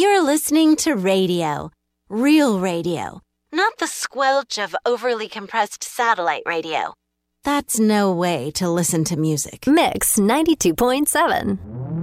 You're listening to radio. Real radio. Not the squelch of overly compressed satellite radio. That's no way to listen to music. Mix 92.7.